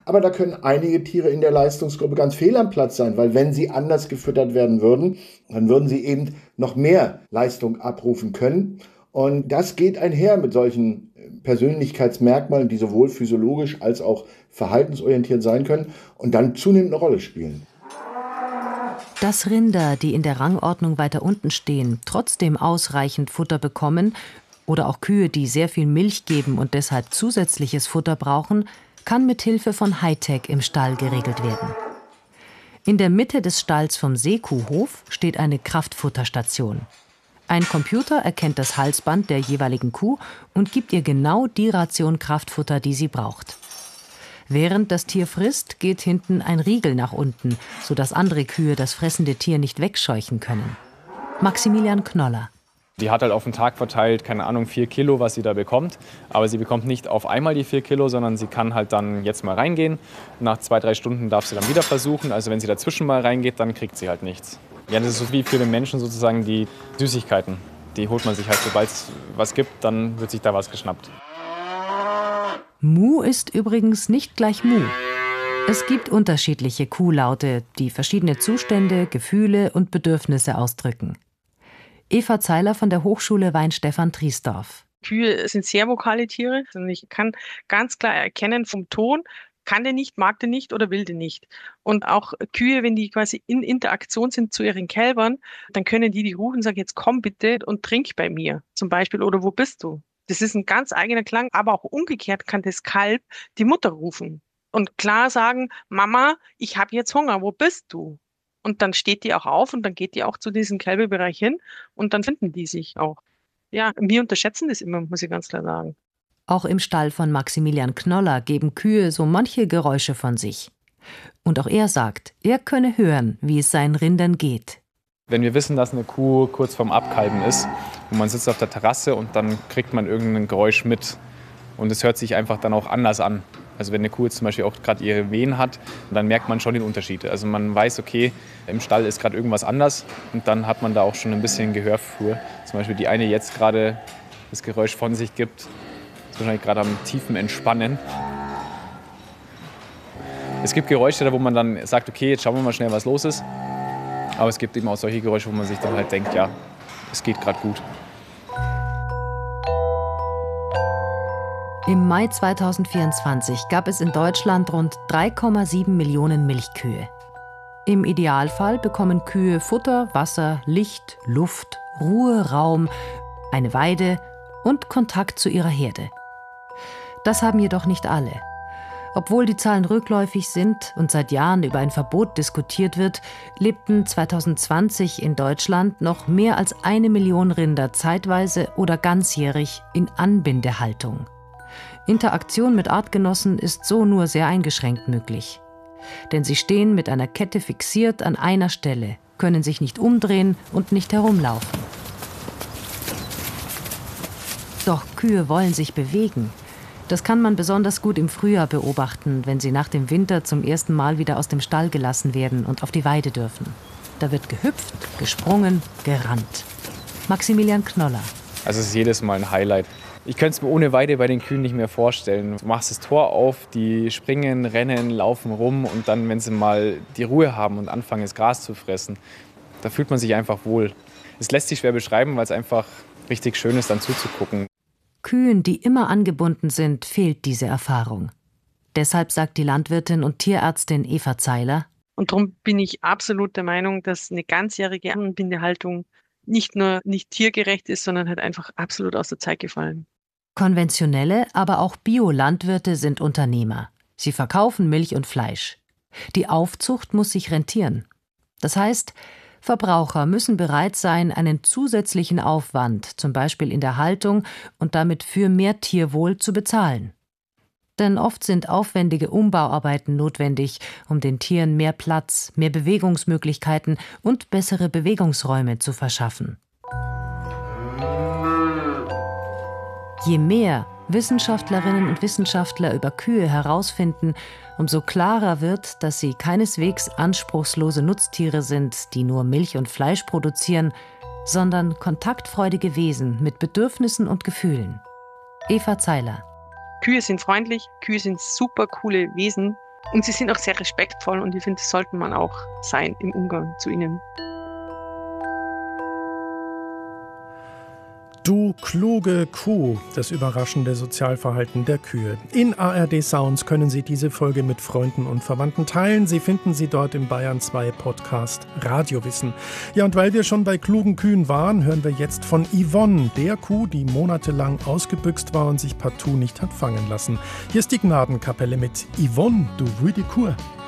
Aber da können einige Tiere in der Leistungsgruppe ganz fehl am Platz sein, weil wenn sie anders gefüttert werden würden, dann würden sie eben noch mehr Leistung abrufen können. Und das geht einher mit solchen Persönlichkeitsmerkmalen, die sowohl physiologisch als auch verhaltensorientiert sein können und dann zunehmend eine Rolle spielen. Dass Rinder, die in der Rangordnung weiter unten stehen, trotzdem ausreichend Futter bekommen, oder auch Kühe, die sehr viel Milch geben und deshalb zusätzliches Futter brauchen, kann mit Hilfe von Hightech im Stall geregelt werden. In der Mitte des Stalls vom Seekuhhof steht eine Kraftfutterstation. Ein Computer erkennt das Halsband der jeweiligen Kuh und gibt ihr genau die Ration Kraftfutter, die sie braucht. Während das Tier frisst, geht hinten ein Riegel nach unten, sodass andere Kühe das fressende Tier nicht wegscheuchen können. Maximilian Knoller. Die hat halt auf den Tag verteilt, keine Ahnung, 4 Kilo, was sie da bekommt. Aber sie bekommt nicht auf einmal die 4 Kilo, sondern sie kann halt dann jetzt mal reingehen. Nach 2-3 Stunden darf sie dann wieder versuchen. Also wenn sie dazwischen mal reingeht, dann kriegt sie halt nichts. Ja, das ist so wie für den Menschen sozusagen die Süßigkeiten. Die holt man sich halt, sobald es was gibt, dann wird sich da was geschnappt. Mu ist übrigens nicht gleich Mu. Es gibt unterschiedliche Kuhlaute, die verschiedene Zustände, Gefühle und Bedürfnisse ausdrücken. Eva Zeiler von der Hochschule Weinstefan-Triesdorf. Kühe sind sehr vokale Tiere. Und ich kann ganz klar erkennen vom Ton, kann der nicht, mag der nicht oder will der nicht. Und auch Kühe, wenn die quasi in Interaktion sind zu ihren Kälbern, dann können die rufen und sagen, jetzt komm bitte und trink bei mir zum Beispiel oder wo bist du? Das ist ein ganz eigener Klang, aber auch umgekehrt kann das Kalb die Mutter rufen und klar sagen, Mama, ich habe jetzt Hunger, wo bist du? Und dann steht die auch auf und dann geht die auch zu diesem Kälbebereich hin und dann finden die sich auch. Ja, wir unterschätzen das immer, muss ich ganz klar sagen. Auch im Stall von Maximilian Knoller geben Kühe so manche Geräusche von sich. Und auch er sagt, er könne hören, wie es seinen Rindern geht. Wenn wir wissen, dass eine Kuh kurz vorm Abkalben ist und man sitzt auf der Terrasse und dann kriegt man irgendein Geräusch mit und es hört sich einfach dann auch anders an. Also wenn eine Kuh jetzt zum Beispiel auch gerade ihre Wehen hat, dann merkt man schon den Unterschied. Also man weiß, okay, im Stall ist gerade irgendwas anders und dann hat man da auch schon ein bisschen Gehör für. Zum Beispiel die eine jetzt gerade das Geräusch von sich gibt, ist wahrscheinlich gerade am tiefen Entspannen. Es gibt Geräusche, da wo man dann sagt, okay, jetzt schauen wir mal schnell, was los ist. Aber es gibt eben auch solche Geräusche, wo man sich dann halt denkt, ja, es geht gerade gut. Im Mai 2024 gab es in Deutschland rund 3,7 Millionen Milchkühe. Im Idealfall bekommen Kühe Futter, Wasser, Licht, Luft, Ruhe, Raum, eine Weide und Kontakt zu ihrer Herde. Das haben jedoch nicht alle. Obwohl die Zahlen rückläufig sind und seit Jahren über ein Verbot diskutiert wird, lebten 2020 in Deutschland noch mehr als 1 Million Rinder zeitweise oder ganzjährig in Anbindehaltung. Interaktion mit Artgenossen ist so nur sehr eingeschränkt möglich. Denn sie stehen mit einer Kette fixiert an einer Stelle, können sich nicht umdrehen und nicht herumlaufen. Doch Kühe wollen sich bewegen. Das kann man besonders gut im Frühjahr beobachten, wenn sie nach dem Winter zum ersten Mal wieder aus dem Stall gelassen werden und auf die Weide dürfen. Da wird gehüpft, gesprungen, gerannt. Maximilian Knoller. Also es ist jedes Mal ein Highlight. Ich könnte es mir ohne Weide bei den Kühen nicht mehr vorstellen. Du machst das Tor auf, die springen, rennen, laufen rum und dann, wenn sie mal die Ruhe haben und anfangen, das Gras zu fressen, da fühlt man sich einfach wohl. Es lässt sich schwer beschreiben, weil es einfach richtig schön ist, dann zuzugucken. Kühen, die immer angebunden sind, fehlt diese Erfahrung. Deshalb sagt die Landwirtin und Tierärztin Eva Zeiler: Und darum bin ich absolut der Meinung, dass eine ganzjährige Anbindehaltung nicht nur nicht tiergerecht ist, sondern halt einfach absolut aus der Zeit gefallen. Konventionelle, aber auch Bio-Landwirte sind Unternehmer. Sie verkaufen Milch und Fleisch. Die Aufzucht muss sich rentieren. Das heißt, Verbraucher müssen bereit sein, einen zusätzlichen Aufwand, zum Beispiel in der Haltung und damit für mehr Tierwohl, zu bezahlen. Denn oft sind aufwendige Umbauarbeiten notwendig, um den Tieren mehr Platz, mehr Bewegungsmöglichkeiten und bessere Bewegungsräume zu verschaffen. Je mehr Wissenschaftlerinnen und Wissenschaftler über Kühe herausfinden, umso klarer wird, dass sie keineswegs anspruchslose Nutztiere sind, die nur Milch und Fleisch produzieren, sondern kontaktfreudige Wesen mit Bedürfnissen und Gefühlen. Eva Zeiler. Kühe sind freundlich, Kühe sind super coole Wesen Und sie sind auch sehr respektvoll und ich finde, das sollte man auch sein im Umgang zu ihnen. Du kluge Kuh, das überraschende Sozialverhalten der Kühe. In ARD Sounds können Sie diese Folge mit Freunden und Verwandten teilen. Sie finden sie dort im Bayern 2 Podcast Radiowissen. Ja, und weil wir schon bei klugen Kühen waren, hören wir jetzt von Yvonne, der Kuh, die monatelang ausgebüxt war und sich partout nicht hat fangen lassen. Hier ist die Gnadenkapelle mit Yvonne, du wüde Kuh.